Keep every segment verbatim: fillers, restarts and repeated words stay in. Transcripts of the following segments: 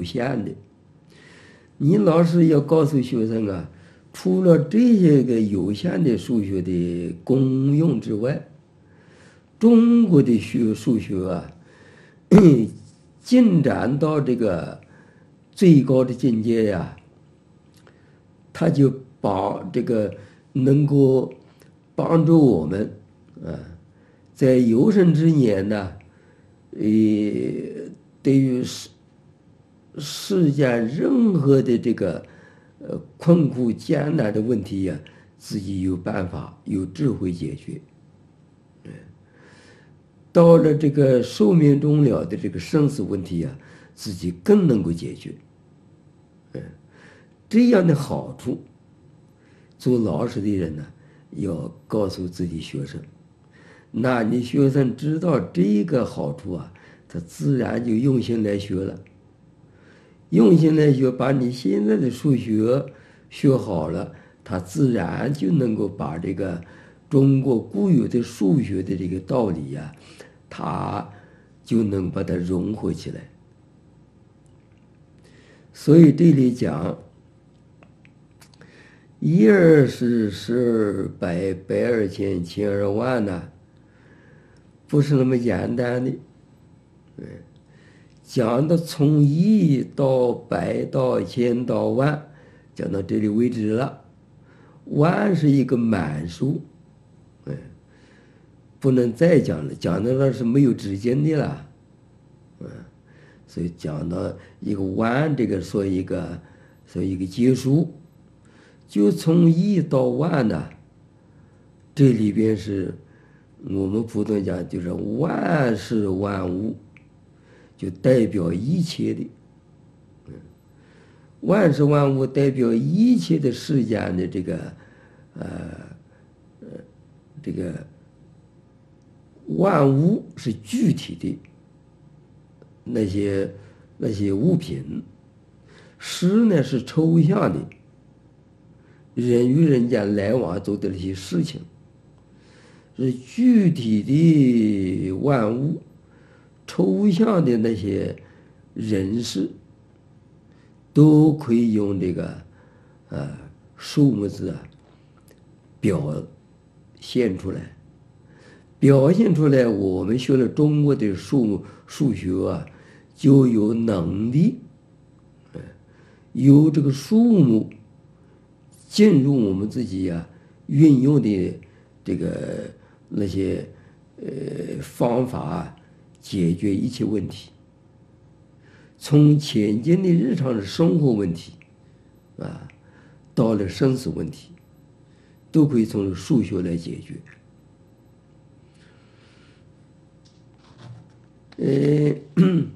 限的。你老师要告诉学生啊，除了这些个有限的数学的功用之外，中国的学数学啊，进展到这个最高的境界呀、啊，他就把这个能够帮助我们啊，在有生之年呢，呃，对于世世间任何的这个呃困苦艰难的问题呀、啊，自己有办法、有智慧解决。到了这个寿命终了的这个生死问题啊，自己更能够解决。嗯，这样的好处，做老师的人呢，要告诉自己学生，那你学生知道这个好处啊，他自然就用心来学了。用心来学，把你现在的数学学好了，他自然就能够把这个中国固有的数学的这个道理呀、啊，他就能把它融合起来。所以这里讲，一二十十二百百二千千二万呢，不是那么简单的。嗯，讲的从一到百到千到万，讲到这里为止了。万是一个满数，嗯，不能再讲了，讲到那是没有止境的了，嗯，所以讲到一个万，这个说一个说一个结束，就从一到万呢，这里边是我们普通讲就是万事万物，就代表一切的，嗯，万事万物代表一切的世间的这个呃呃这个万物是具体的那些那些物品，事呢是抽象的人与人间来往做的那些事情，是具体的万物，抽象的那些人事，都可以用这个呃数目字啊表现出来。表现出来，我们学了中国的数数学啊，就有能力，有这个数目进入我们自己啊运用的这个那些呃方法啊，解决一切问题，从浅近的日常的生活问题啊，到了生死问题，都可以从数学来解决。呃，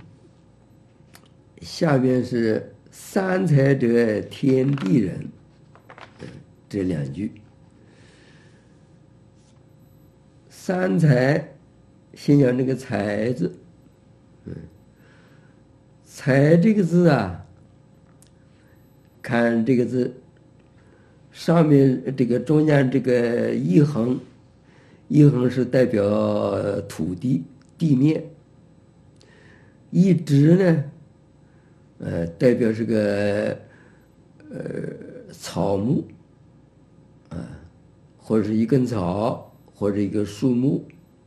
下边是三才者，天地人，这两句。三才，先讲这个才字，嗯，才这个字啊，看这个字上面这个中间这个一横，一横是代表土地地面。一直呢，呃，代表是个呃草木，啊，或者是一根草，或者一个树木。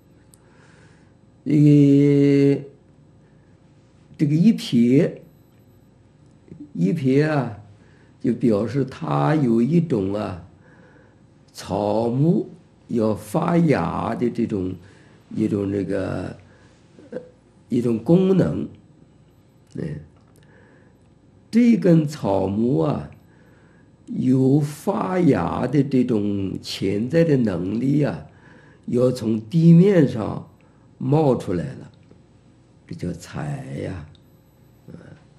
一个这个一撇，一撇啊，就表示它有一种啊草木要发芽的这种一种这个。一种功能，嗯，这根草木啊，有发芽的这种潜在的能力啊，要从地面上冒出来了，这叫才呀，嗯，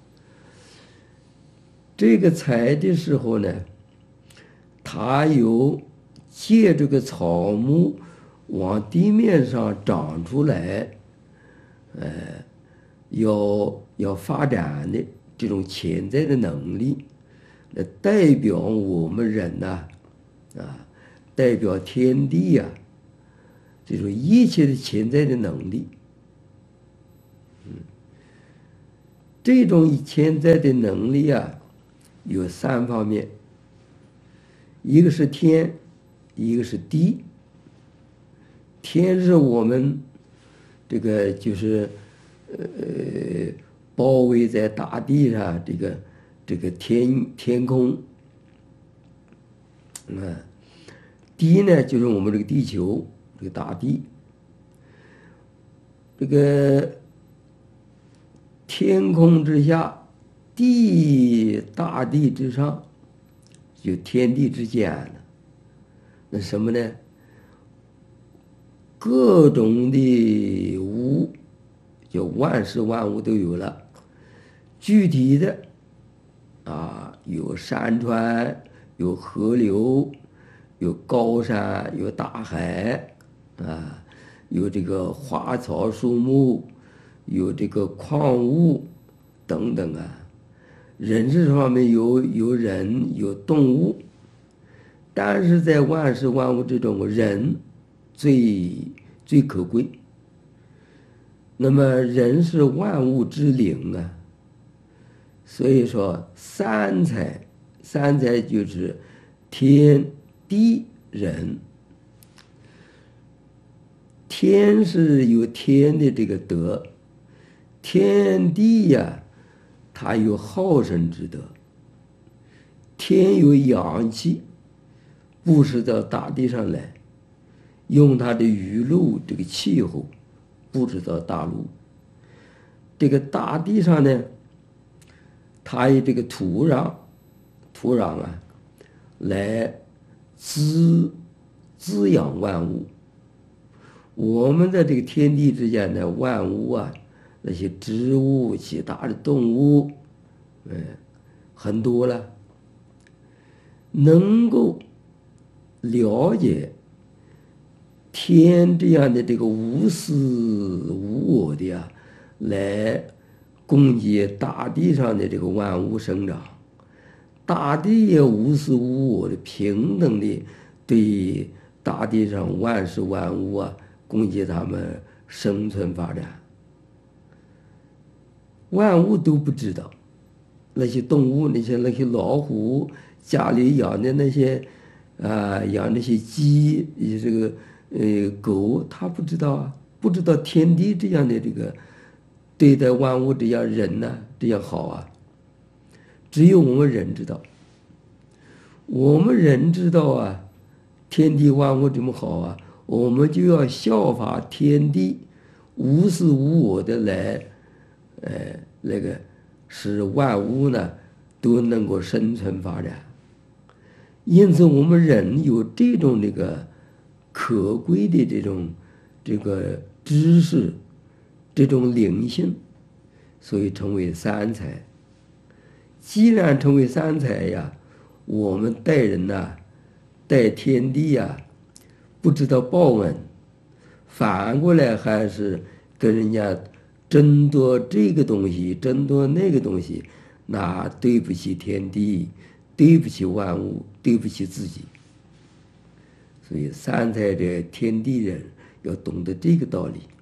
这个才的时候呢，它有借这个草木往地面上长出来。呃，要要发展的这种潜在的能力，来代表我们人呐，啊，代表天地呀，这种一切的潜在的能力，嗯， 这种潜在的能力啊，有三方面，一个是天，一个是地。天是我们这个就是呃包围在大地上这个这个天天空，啊，地呢就是我们这个地球这个大地，这个天空之下，地大地之上，就天地之间了。那什么呢？各种的物，就万事万物都有了。具体的啊，有山川，有河流，有高山，有大海，啊，有这个花草树木，有这个矿物等等啊。人事方面有有人有动物，但是在万事万物之中，人最最可贵。那么人是万物之灵啊，所以说三才，三才就是天地人。天是有天的这个德，天地呀，它有好生之德。天有阳气，布施到大地上来，用它的雨露这个气候布置到大陆。这个大地上呢，它以这个土壤土壤啊来滋滋养万物。我们在这个天地之间的万物啊，那些植物其他的动物，嗯，很多了。能够了解天这样的这个无私无我的啊，来供给大地上的这个万物生长，大地也无私无我的平等的对大地上万事万物啊供给他们生存发展。万物都不知道，那些动物，那些那些老虎，家里养的那些啊，养那些鸡，这个呃狗，他不知道啊，不知道天地这样的这个对待万物这样人呢、啊、这样好啊。只有我们人知道，我们人知道啊，天地万物这么好啊，我们就要效法天地，无私无我的来，呃，那个使万物呢都能够生存发展。因此，我们人有这种这个可贵的这种这个知识，这种灵性，所以成为三才。既然成为三才呀，我们待人呐、啊，待天地呀、啊，不知道报恩，反过来还是跟人家争夺这个东西，争夺那个东西，那对不起天地，对不起万物，对不起自己。所以三才的天地人要懂得这个道理。